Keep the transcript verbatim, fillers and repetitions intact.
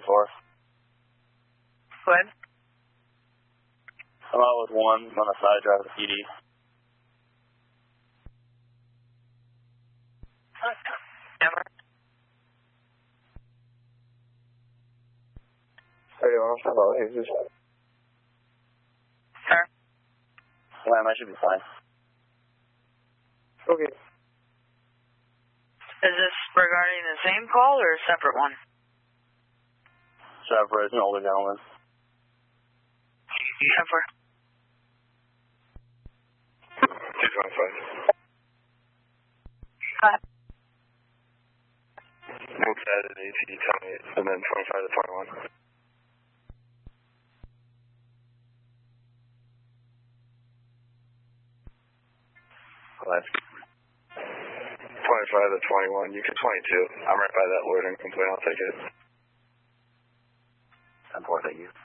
twenty-four. Go ahead. I'm out with one on the side driving the P D. Never. thirty-one, hello, is this? Sir? Lamb, I should be fine. Okay. Is this regarding the same call or a separate one? Separate, an older gentleman. Separate. two twenty-five. Got it. Move that at A T twenty-eight, and then twenty-five to twenty-one. Left. twenty-five to twenty-one, you can twenty-two. I'm right by that loading complaint, I'll take it. ten four, thank you.